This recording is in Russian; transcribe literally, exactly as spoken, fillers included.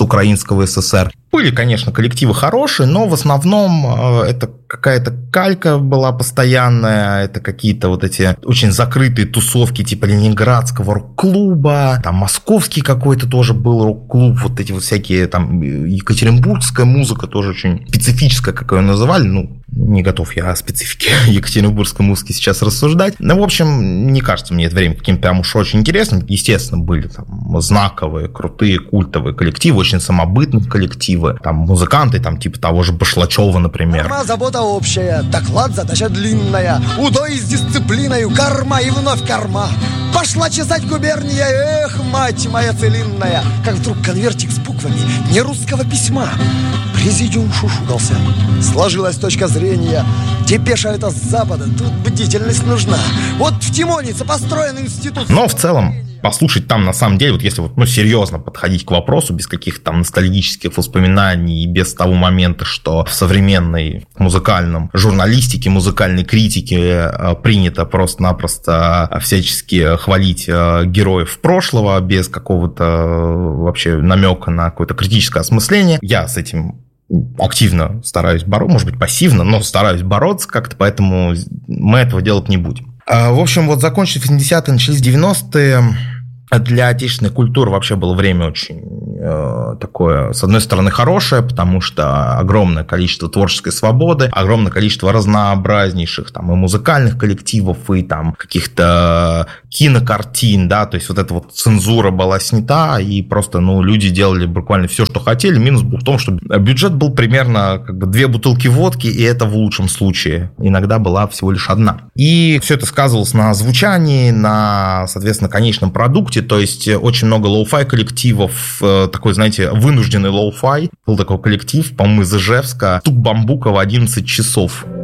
с украинского СССР. Были, конечно, коллективы хорошие, но в основном это какая-то калька была постоянная, это какие-то вот эти очень закрытые тусовки типа ленинградского рок-клуба, там московский какой-то тоже был рок-клуб, вот эти вот всякие там екатеринбургская музыка тоже очень специфическая, как ее называли, ну, не готов я о специфике екатеринбургской музыки сейчас рассуждать. Ну, в общем, не кажется мне это время каким-то прям уж очень интересным. Естественно, были там знаковые, крутые, культовые коллективы, очень самобытные коллективы. Там музыканты, там типа того же Башлачева, например. Корма, забота общая, доклад, задача длинная, удой с дисциплиною, корма и вновь корма. Пошла чесать губерния, эх, мать моя целинная. Как вдруг конвертик с буквами нерусского письма. Президиум шушукался. Сложилась точка зрения. Депеша это с запада, тут бдительность нужна. Вот в Тимонице построен институт. Но в целом послушать там, на самом деле, вот если вот, ну, серьезно подходить к вопросу, без каких-то там ностальгических воспоминаний и без того момента, что в современной музыкальном журналистике, музыкальной критике принято просто-напросто всячески хвалить героев прошлого без какого-то вообще намека на какое-то критическое осмысление. Я с этим активно стараюсь бороться, может быть, пассивно, но стараюсь бороться как-то, поэтому мы этого делать не будем. В общем, вот закончились восьмидесятые, начались девяностые. Для отечественной культуры вообще было время очень э, такое, с одной стороны, хорошее, потому что огромное количество творческой свободы, огромное количество разнообразнейших там и музыкальных коллективов, и там каких-то кинокартин, да, то есть вот эта вот цензура была снята, и просто, ну, люди делали буквально все, что хотели. Минус был в том, что бюджет был примерно как бы две бутылки водки, и это в лучшем случае. Иногда была всего лишь одна. И все это сказывалось на звучании, на, соответственно, конечном продукте. То есть очень много лоу-фай коллективов, такой, знаете, вынужденный лоу-фай. Был такой коллектив, по-моему, из Ижевска, «Стук бамбука в одиннадцать часов».